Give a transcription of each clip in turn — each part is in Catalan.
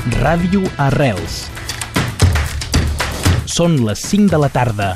Ràdio Arrels. Són les 5 de la tarda.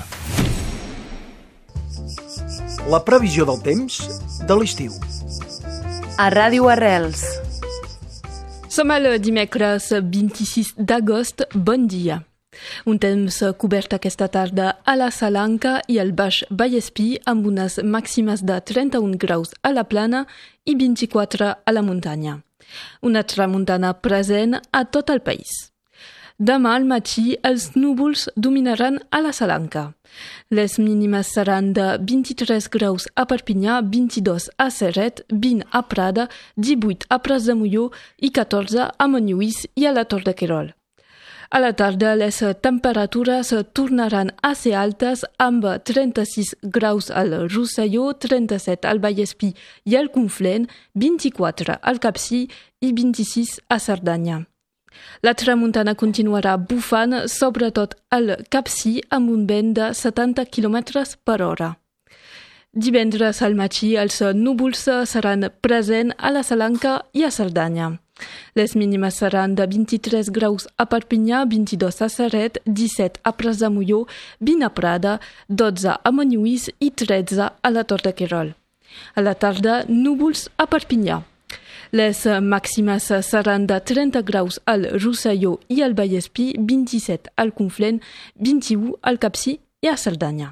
La previsió del temps de l'estiu. A Ràdio Arrels. Som el dimecres 26 d'agost. Bon dia. Un temps cobert aquesta tarda a la Salanca i al Baix Vallespí amb unes màximes de 31 graus a la plana i 24 a la muntanya. Una tramuntana present a tot el país. Demà al matí els núvols dominaran a la Salanca. Les mínimes seran de 23 graus a Perpinyà, 22 a Ceret, 20 a Prada, 18 a Prats de Molló i 14 a Montlluís i a la Tor de Querol. A la tarda les temperatures tornaran a ser altes amb 36 graus al Rosselló, 37 al Vallespí i al Conflent, 24 al Capcir i 26 a Cerdanya. La tramuntana continuarà bufant, sobretot al Capcir, amb un vent de 70 km per hora. Divendres al matí els núvols seran presents a la Salanca i a Cerdanya. Les mínimes seran de 23 graus a Perpinyà, 22 a Ceret, 17 a Prats de Molló, 20 a Prada, 12 a Montlluís i 13 a la Tor de Querol. A la tarda, núvols a Perpinyà. Les màximes seran de 30 graus al Rosselló i al Vallespí, 27 al Conflent, 21 al Capcir i a Cerdanya.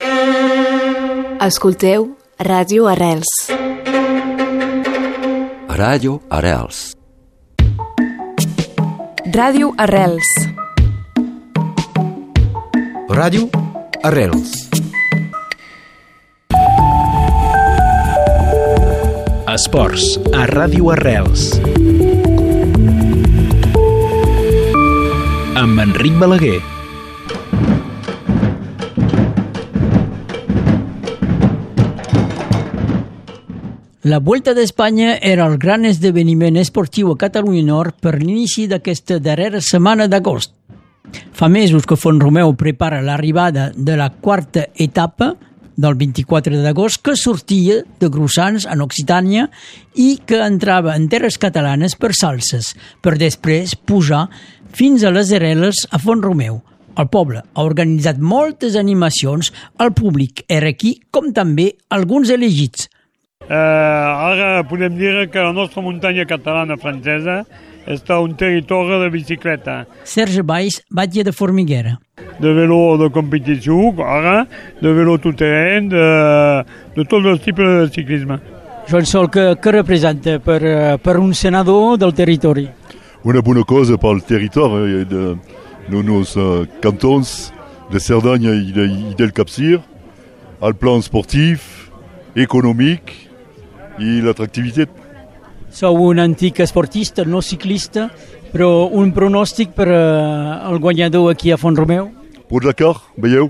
Escolteu Ràdio Arrels. Ràdio Arrels. Ràdio Arrels. Ràdio Arrels. Esports a Ràdio Arrels. Amb Enric Balaguer. La Vuelta d'Espanya era el gran esdeveniment esportiu a Catalunya Nord per l'inici d'aquesta darrera setmana d'agost. Fa mesos que Font-romeu prepara l'arribada de la quarta etapa del 24 d'agost que sortia de Grussans en Occitània i que entrava en terres catalanes per Salses, per després pujar fins a les Areles a Font-romeu. El poble ha organitzat moltes animacions, el públic era aquí, com també alguns elegits. Ara podem dir que la nostra muntanya catalana francesa està un territori de bicicleta. Serge Baix, batlle de Formiguera. De vélo de competició, ara, de vélo tout-terrain, de tots els tipus de ciclisme. Joan Sol, què representa per un senador del territori? Una bona cosa pel territori de nos cantons de Cerdanya i del Capcir, al plan sportif, econòmic i l'atractivitat. Sou un antic esportista, no ciclista, però un pronòstic per al guanyador aquí a Font-romeu? Pro Dakar, veieu?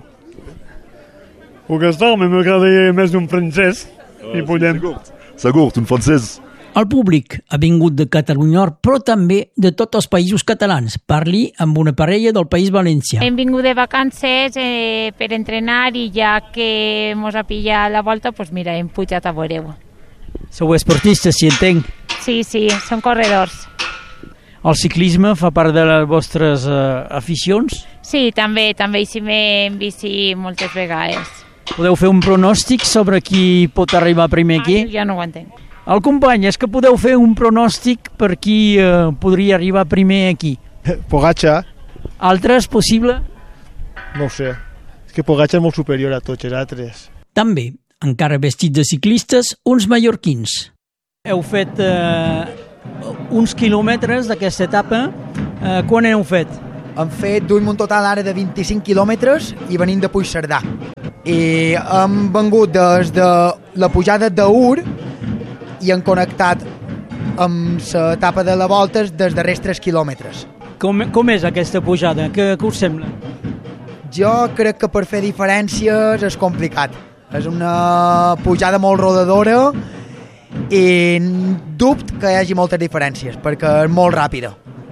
Puc estar, m'agradaria més un francès. I podem. Segur, un francès. El públic ha vingut de Catalunya Nord, però també de tots els països catalans. Parli amb una parella del País Valencià. Hem vingut de vacances per entrenar i ja que mos ha pillat la volta, doncs mira, hem pujat a veure-ho. Sou esportistes, si entenc. Sí, som corredors. El ciclisme fa part de les vostres aficions? Sí, també hi sim en bici moltes vegades. Podeu fer un pronòstic sobre qui pot arribar primer aquí? Ja no ho entenc. El company, és que podeu fer un pronòstic per qui podria arribar primer aquí? Pogačar. Altres, possible? No ho sé. És que Pogačar és molt superior a tots els altres. També, encara vestits de ciclistes, uns mallorquins. Heu fet uns quilòmetres d'aquesta etapa. Quan heu fet? Hem fet d'un total ara de 25 quilòmetres i venim de Puigcerdà. I hem vengut des de la pujada d'Ur i hem connectat amb l'etapa de la volta dels darrers 3 quilòmetres. Com és aquesta pujada? Què us sembla? Jo crec que per fer diferències és complicat. És una pujada molt rodadora i dubte que hi hagi moltes diferències perquè és molt ràpida.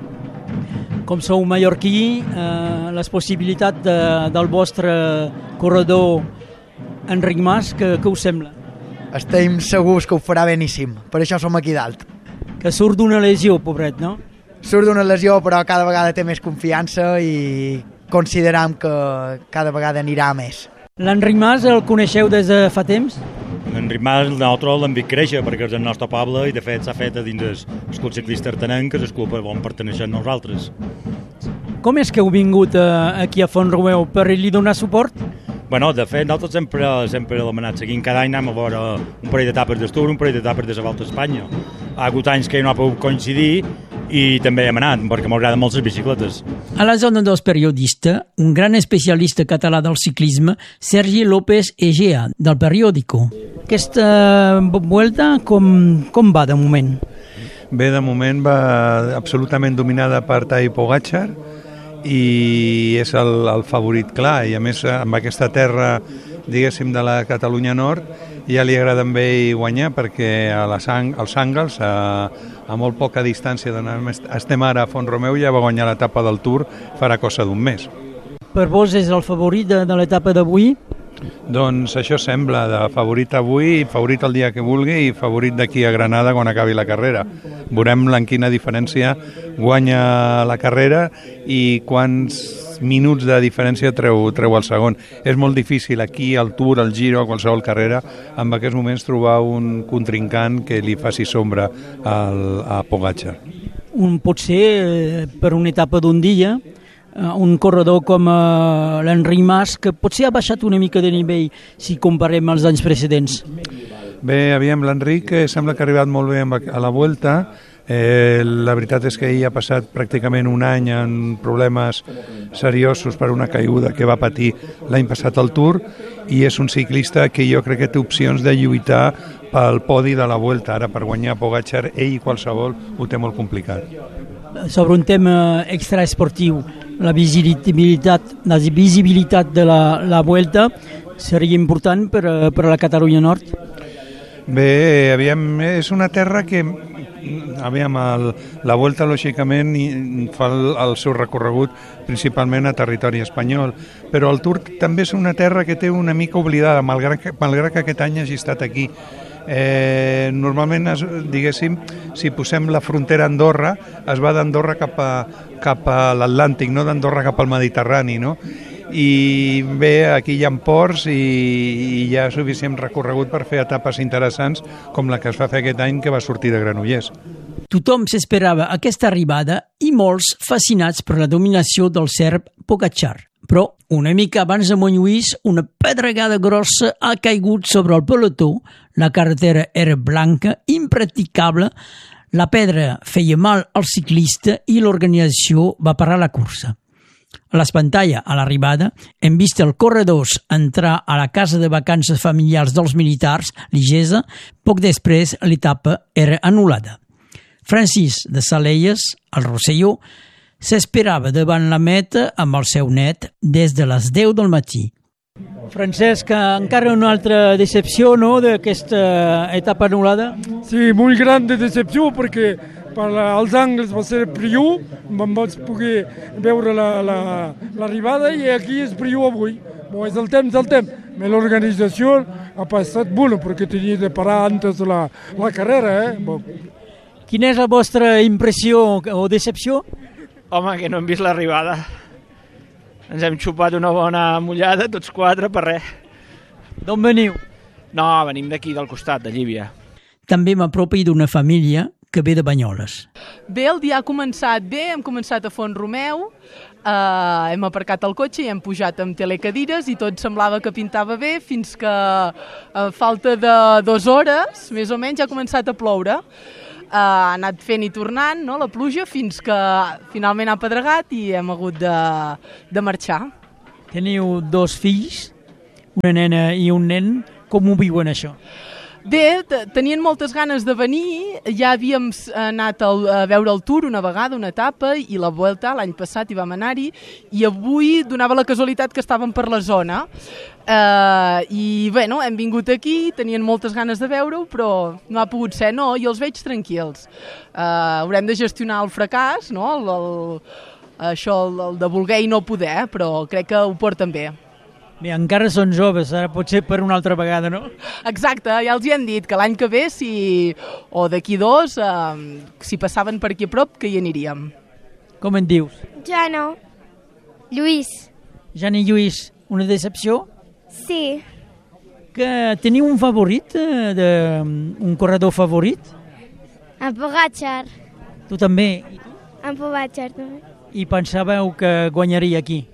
Com sou mallorquí, les possibilitats del vostre corredor Enric Mas, què us sembla? Estem segurs que ho farà beníssim, per això som aquí dalt. Que surt d'una lesió, pobret, no? surt d'una lesió però cada vegada té més confiança i consideram que cada vegada anirà més. L'Enric Mas el coneixeu des de fa temps? L'Enric Mas nosaltres l'hem vist créixer perquè és del nostre poble i de fet s'ha fet a dins el club ciclista artenenc, que és el club on perteneixem nosaltres. Com és que heu vingut aquí a Font-romeu per li donar suport? Bueno, de fet, nosaltres sempre l'hem anat seguint. Cada any anem a veure un parell d'etapes del Tour, un parell d'etapes de la Volta a Espanya. Ha hagut anys que no ha pogut coincidir i també hem anat, perquè m'agraden molt les bicicletes. A la zona dels periodistes, un gran especialista català del ciclisme, Sergi López Egea, del Periódico. Aquesta volta com va de moment? Bé, de moment va absolutament dominada per Tadej Pogačar i és el favorit clar, i a més amb aquesta terra, diguéssim, de la Catalunya Nord ja li agrada amb ell guanyar, perquè als Àngels, a molt poca distància d'on estem ara a Font-romeu, ja va guanyar l'etapa del Tour farà cosa d'un mes. Per vos és el favorit de l'etapa d'avui? Doncs això sembla, de favorit avui, favorit el dia que vulgui i favorit d'aquí a Granada quan acabi la carrera. Veurem en quina diferència guanya la carrera i quants minuts de diferència treu el segon. És molt difícil aquí, al Tour, al Giro, a qualsevol carrera, en aquests moments trobar un contrincant que li faci sombra a Pogačar. Pot ser per una etapa d'un dia, un corredor com l'Enric Mas, que potser ha baixat una mica de nivell si comparem els anys precedents. Bé, aviam, l'Enric sembla que ha arribat molt bé a la Vuelta. La veritat és que ell ha passat pràcticament un any en problemes seriosos per una caiguda que va patir l'any passat al Tour, i és un ciclista que jo crec que té opcions de lluitar pel podi de la Vuelta. Ara, per guanyar Pogačar, ell qualsevol ho té molt complicat. Sobre un tema extraesportiu, la visibilitat de la Vuelta seria important per a la Catalunya Nord? Bé, aviam, és una terra que la Vuelta lògicament fa el seu recorregut principalment a territori espanyol, però el Tour també és una terra que té una mica oblidada, malgrat que aquest any hagi estat aquí. Normalment, diguéssim, si posem la frontera a Andorra, es va d'Andorra cap a l'Atlàntic, no d'Andorra cap al Mediterrani, no? I bé, aquí hi ha ports i hi ha suficient recorregut per fer etapes interessants com la que es va fer aquest any, que va sortir de Granollers. Tothom s'esperava aquesta arribada i molts fascinats per la dominació del serb Pogačar. Però una mica abans de Montlluís, una pedregada grossa ha caigut sobre el pelotó, la carretera era blanca, impracticable, la pedra feia mal al ciclista i l'organització va parar la cursa. A l'espantalla, a l'arribada, hem vist els corredors entrar a la casa de vacances familiars dels militars, l'Igesa. Poc després, l'etapa era anul·lada. Francis de Salelles, al Rosselló, s'esperava davant la meta amb el seu net des de les 10 del matí. Francesc, encara una altra decepció, no?, d'aquesta etapa anul·lada? Sí, molt gran de decepció, perquè als Àngels va ser priu, em vaig poder veure l'arribada, i aquí és priu avui. Bon, és el temps, però l'organització ha passat bona, perquè tenia de parar antes la carrera. Bon. Quina és la vostra impressió o decepció? Home, que no hem vist l'arribada. Ens hem xupat una bona mullada, tots quatre, per res. D'on veniu? No, venim d'aquí, del costat, de Llívia. També m'apropi d'una família que ve de Banyoles. Bé, el dia ha començat bé, hem començat a Font-romeu, hem aparcat el cotxe i hem pujat amb telecadires i tot semblava que pintava bé, fins que a falta de 2 hores, més o menys, ha començat a ploure. Ha anat fent i tornant, no, la pluja, fins que finalment ha pedregat i hem hagut de marxar. Teniu 2 fills, una nena i un nen. Com ho viuen, això? Bé, tenien moltes ganes de venir, ja havíem anat a veure el Tour una vegada, una etapa, i la Vuelta l'any passat hi vam anar-hi, i avui donava la casualitat que estàvem per la zona. I bueno, hem vingut aquí, tenien moltes ganes de veure-ho, però no ha pogut ser, no, i els veig tranquils. Haurem de gestionar el fracàs, no? El de voler i no poder, però crec que ho porten bé. Bé, encara són joves, ara potser per una altra vegada, no? Exacte, ja els hi hem dit que l'any que ve, o d'aquí 2, si passaven per aquí a prop, que hi aniríem. Com en dius? Jana. Lluís. Jan i Lluís, una decepció? Sí. Que teniu un favorit, un corredor favorit? En Pogačar. Tu també? En Pogačar també. I pensàveu que guanyaria aquí?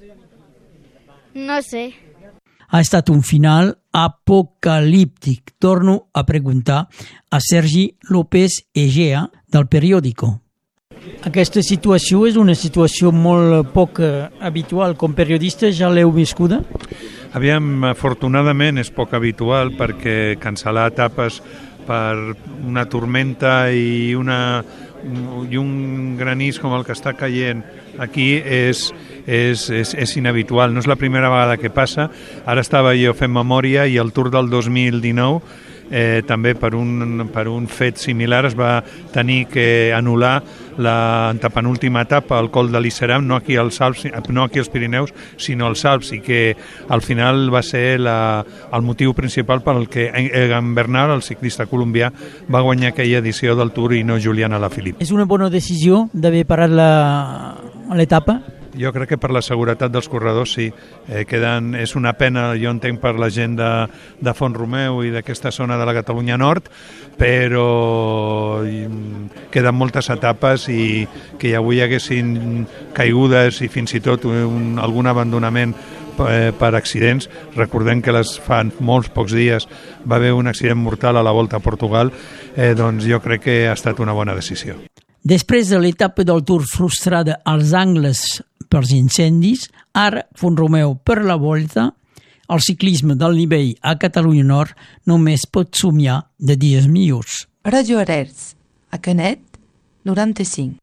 No sé. Ha estat un final apocalíptic. Torno a preguntar a Sergi López Egea del Periódico. Aquesta situació és una situació molt poc habitual. Com periodista ja l'heu viscuda? Aviam, afortunadament és poc habitual perquè cancel·lar etapes per una tormenta i un granís com el que està caient aquí és inhabitual. No és la primera vegada que passa. Ara estava jo fent memòria i el Tour del 2019 també per un fet similar es va tenir que anul·lar l'antepenúltima etapa al Col de l'Iseram, no aquí als Pirineus, sinó als Alps, i que al final va ser el motiu principal per al que Egan Bernal, el ciclista colombià, va guanyar aquella edició del Tour i no Julian Alaphilippe. És una bona decisió d'haver parat l'etapa? Jo crec que per la seguretat dels corredors sí. És una pena, jo entenc, per la gent de Font-romeu i d'aquesta zona de la Catalunya Nord, però queden moltes etapes i que avui hi haguessin caigudes i fins i tot algun abandonament per accidents. Recordem que fa molts pocs dies va haver un accident mortal a la Volta a Portugal, doncs jo crec que ha estat una bona decisió. Després de l'etapa del Tour frustrada als angles pels incendis, ara Font-romeu per la Volta, el ciclisme del nivell a Catalunya Nord només pot somiar de dies millors. Radio Arrels, a Canet, 95.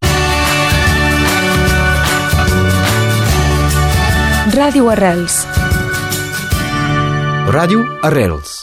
Ràdio Arrels. Ràdio Arrels.